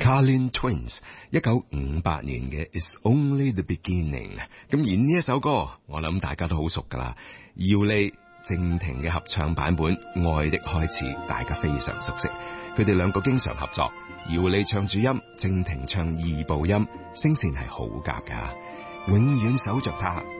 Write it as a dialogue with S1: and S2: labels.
S1: Carlin Twins 1958年嘅 It's Only the Beginning。咁而呢一首歌，我諗大家都好熟噶啦。姚莉、靜婷嘅合唱版本《愛的開始》，大家非常熟悉。佢哋兩個經常合作，姚莉唱主音，靜婷唱二部音，聲線係好夾噶。永遠守着她。